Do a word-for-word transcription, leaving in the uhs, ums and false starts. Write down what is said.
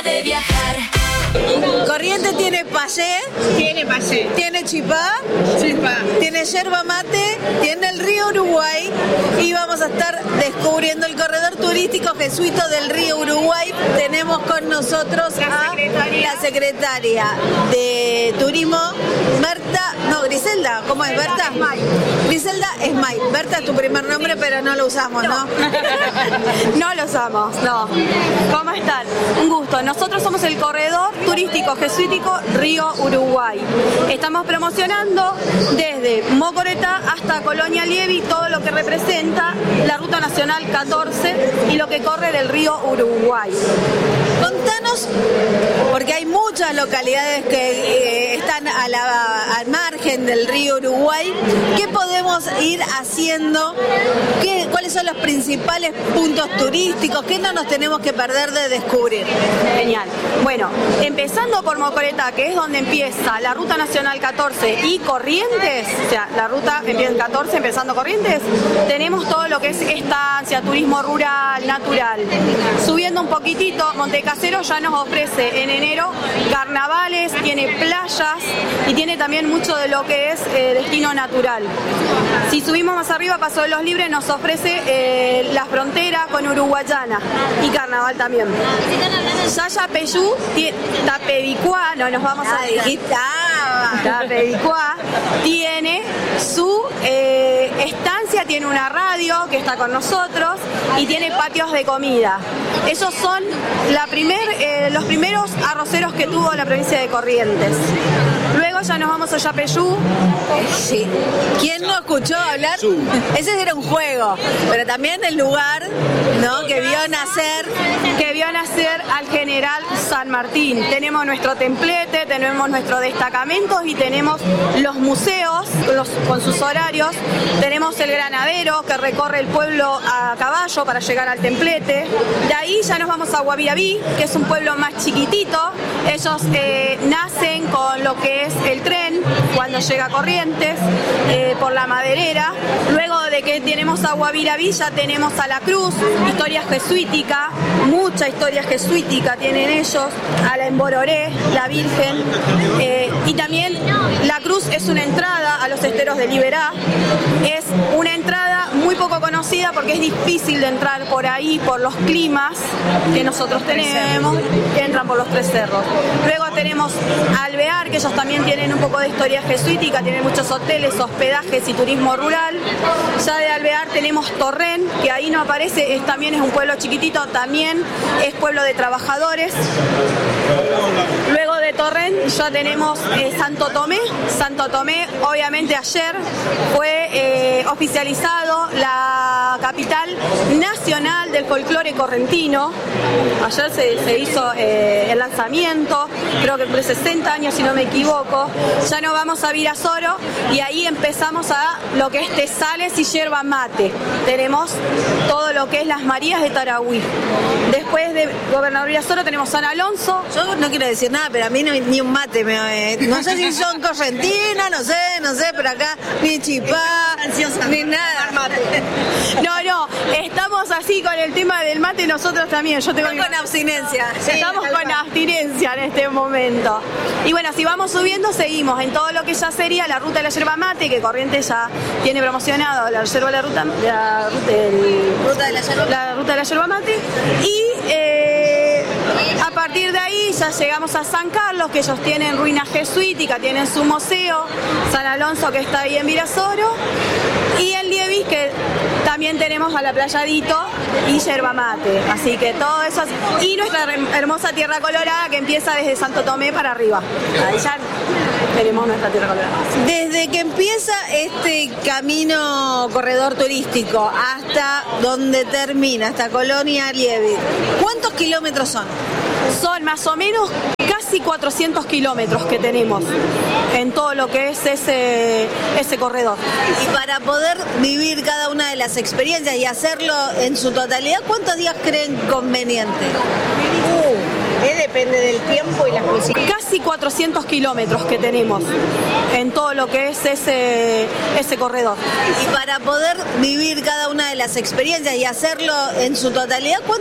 De viajar. Corrientes tiene payé, Tiene payé, tiene chipá, chipá, tiene yerba mate, tiene el río Uruguay y vamos a estar descubriendo el corredor turístico jesuito del río Uruguay. Tenemos con nosotros La a secretaria. la secretaria de Turismo, Berta, no, Griselda, ¿cómo es Griselda Berta? Esmay. Griselda Esmay. Berta es tu primer nombre, pero no lo usamos, ¿no? No lo usamos, no. ¿Cómo están? Un gusto. Nosotros somos el corredor turístico jesuítico Río Uruguay. Estamos promocionando desde Mocoretá hasta Colonia Lievi todo lo que representa la Ruta Nacional catorce y lo que corre del río Uruguay. Contanos, porque hay muchas localidades que eh, están a la, al margen del río Uruguay, ¿qué podemos ir haciendo? ¿Qué, ¿Cuáles son los principales puntos turísticos? ¿Qué no nos tenemos que perder de descubrir? Genial. Bueno, empezando por Mocoretá, que es donde empieza la Ruta Nacional catorce y Corrientes, o sea, la ruta empieza en catorce, empezando Corrientes, tenemos todo lo que es estancia, turismo rural, natural. Subiendo un poquitito, Montecasero ya nos ofrece en enero carnavales, tiene playas y tiene también mucho de lo que es eh, destino natural. Si subimos más arriba, Paso de los Libres nos ofrece eh, la frontera con Uruguayana y carnaval también. Sayapeyú, Tapevicuá, no nos vamos a Ah, dijiste, ah, Tapevicuá tiene su eh, estancia, tiene una radio que está con nosotros y tiene patios de comida. Esos son la primer, eh, los primeros arroceros que tuvo la provincia de Corrientes. Luego ya nos vamos a Yapeyú. sí. ¿Quién no escuchó hablar? Ese era un juego, pero también el lugar, ¿no? Que vio nacer. Que vio nacer al general San Martín. Tenemos nuestro templete, tenemos nuestros destacamentos y tenemos los museos los, con sus horarios. Tenemos el granadero que recorre el pueblo a caballo para llegar al templete. De ahí ya nos vamos a Guavirabí, que es un pueblo más chiquitito. Ellos eh, nacen con lo que es el tren cuando llega a Corrientes eh, por la Maderera. Luego de que tenemos a Guavirabí ya tenemos a la Cruz, historia jesuítica, mucha historia jesuítica tienen ellos, a la Embororé, la Virgen, eh, y también la Cruz es una entrada a los esteros de Liberá. Es una entrada muy poco conocida porque es difícil de entrar por ahí por los climas que nosotros tenemos, que entran por los tres cerros. Luego tenemos Alvear, que ellos también tienen un poco de historia jesuítica, tienen muchos hoteles, hospedajes y turismo rural. Ya de Alvear tenemos Torrén, que ahí no aparece, es, también es un pueblo chiquitito, también es pueblo de trabajadores. Luego de Torrén ya tenemos eh, Santo Tomé. Santo Tomé, obviamente ayer fue eh, oficializado la capital nacional del folclore correntino. Ayer se, se hizo eh, el lanzamiento, creo que por sesenta años si no me equivoco. Ya nos vamos a Virasoro y ahí empezamos a lo que es Tesales y yerba mate. Tenemos todo lo que es las Marías de Tarahui. Después de Gobernador Virasoro tenemos San Alonso. Yo no quiero decir nada, pero a mí no, ni un mate me... No sé si son correntinas, no sé, no sé, pero acá ni chipá, ni nada. No, no, estamos así con el tema del mate nosotros también. Yo tengo Estoy con abstinencia. Estamos con abstinencia en este momento. Y bueno, si vamos subiendo, seguimos en todo lo que ya sería la ruta de la yerba mate, que Corrientes ya tiene promocionado la yerba de la ruta, la ruta, del, Ruta de la yerba. la ruta de la yerba mate. Y eh, a partir de ahí ya llegamos a San Carlos, que ellos tienen ruina jesuítica, tienen su museo, San Alonso, que está ahí en Virasoro, y en Lievis, que también tenemos a la Playadito y yerba mate. Así que todo eso. Y nuestra hermosa Tierra Colorada, que empieza desde Santo Tomé para arriba. Ahí ya tenemos nuestra Tierra Colorada. Desde que empieza este camino corredor turístico hasta donde termina, hasta Colonia Lievi, ¿cuántos kilómetros son? Son más o menos casi cuatrocientos kilómetros que tenemos en todo lo que es ese, ese corredor. Y para poder vivir cada una de las experiencias y hacerlo en su totalidad, ¿cuántos días creen conveniente? Uh, eh, depende del tiempo y las posibilidades. Casi cuatrocientos kilómetros que tenemos en todo lo que es ese, ese corredor. Y para poder vivir cada una de las experiencias y hacerlo en su totalidad, ¿cuántos